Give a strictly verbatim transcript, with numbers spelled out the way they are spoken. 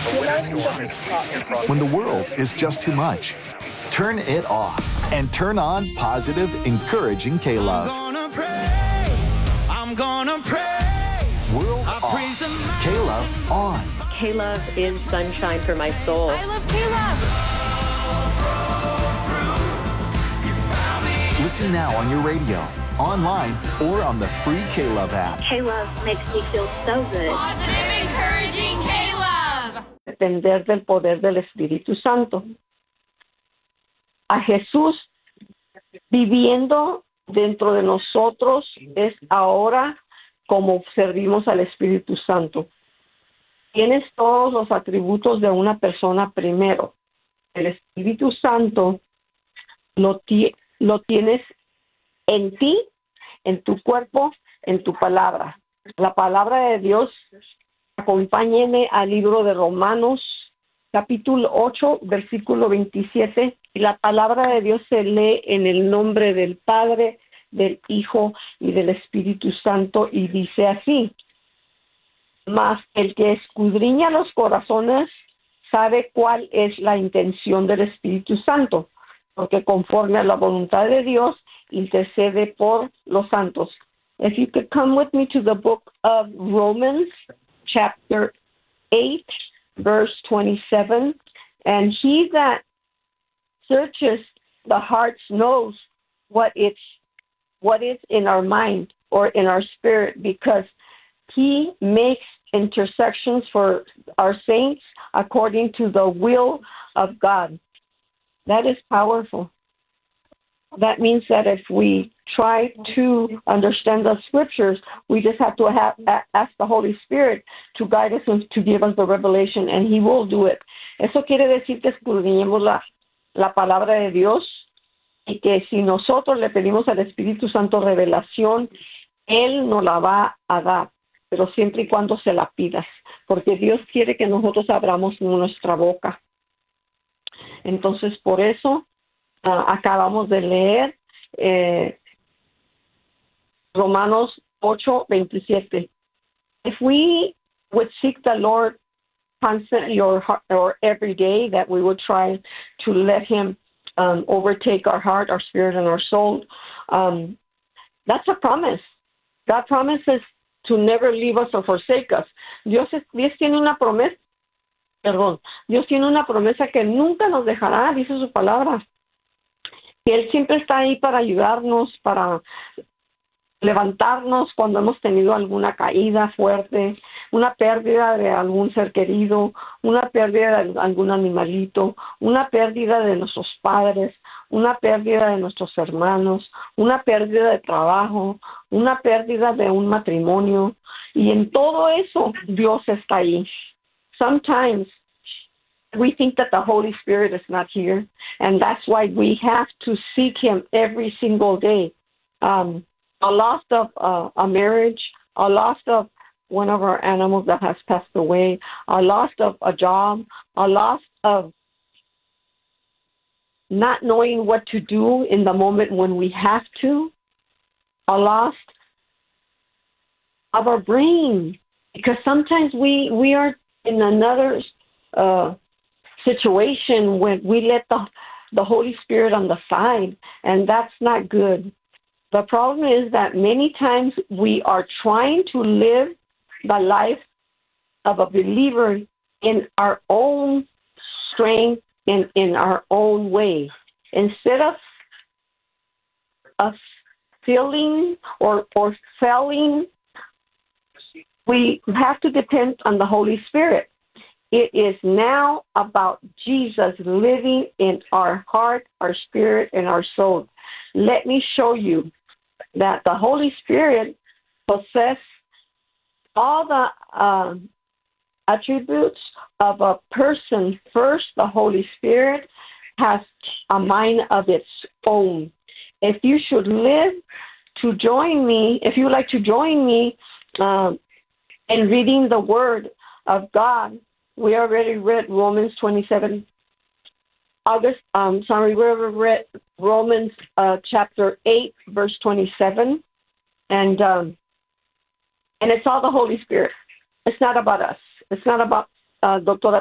When the world is just too much, turn it off and turn on positive, encouraging K-Love. I'm gonna praise, I'm gonna praise. World off, K-Love on. K-Love is sunshine for my soul. I love K-Love. Listen now on your radio, online, or on the free K-Love app. K-Love makes me feel so good. Positive, encouraging K-Love. Depender del poder del Espíritu Santo. A Jesús viviendo dentro de nosotros es ahora como servimos al Espíritu Santo. Tienes todos los atributos de una persona primero. El Espíritu Santo lo, ti- lo tienes en ti, en tu cuerpo, en tu palabra. La palabra de Dios, acompáñenme al libro de Romanos, capítulo ocho, versículo veintisiete. Y la palabra de Dios se lee en el nombre del Padre, del Hijo y del Espíritu Santo, y dice así: mas el que escudriña los corazones sabe cuál es la intención del Espíritu Santo, porque conforme a la voluntad de Dios intercede por los santos. If you could come with me to the book of Romans, chapter eight, verse twenty-seven. And he that searches the hearts knows what it's what is in our mind or in our spirit, because he makes intersections for our saints according to the will of God. That is powerful. That means that if we try to understand the scriptures, we just have to have, ask the Holy Spirit to guide us and to give us the revelation, and he will do it. Eso quiere decir que escudriñemos la, la palabra de Dios, y que si nosotros le pedimos al Espíritu Santo revelación, Él nos la va a dar, pero siempre y cuando se la pidas, porque Dios quiere que nosotros abramos nuestra boca. Entonces, por eso uh, acabamos de leer eh, Romanos ocho veintisiete. If we would seek the Lord constantly or, or every day, that we would try to let Him um, overtake our heart, our spirit, and our soul, um, that's a promise. God promises to never leave us or forsake us. Dios, es, Dios tiene una promesa, perdón, Dios tiene una promesa que nunca nos dejará, dice su palabra. Que Él siempre está ahí para ayudarnos, para levantarnos cuando hemos tenido alguna caída fuerte, una pérdida de algún ser querido, una pérdida de algún animalito, una pérdida de nuestros padres, una pérdida de nuestros hermanos, una pérdida de trabajo, una pérdida de un matrimonio. Y en todo eso, Dios está ahí. Sometimes we think that the Holy Spirit is not here, and that's why we have to seek Him every single day. Um, a loss of uh, a marriage, a loss of one of our animals that has passed away, a loss of a job, a loss of not knowing what to do in the moment when we have to, a loss of our brain, because sometimes we, we are in another uh, situation when we let the, the Holy Spirit on the side, and that's not good. The problem is that many times we are trying to live the life of a believer in our own strength, in, in our own way, instead of us feeling or, or failing. We have to depend on the Holy Spirit. It is now about Jesus living in our heart, our spirit, and our soul. Let me show you that the Holy Spirit possesses all the uh, attributes of a person. First, the Holy Spirit has a mind of its own. If you should live to join me, if you would like to join me um, in reading the Word of God, we already read Romans twenty-seven. August, um, sorry, we already read Romans uh, chapter eight, verse twenty-seven, and um, and it's all the Holy Spirit. It's not about us. It's not about uh, Doctora